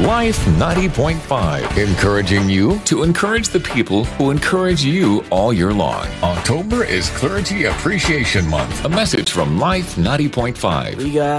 Life 90.5, encouraging you to encourage the people who encourage you all year long. October is Clergy Appreciation Month. A message from Life 90.5. We got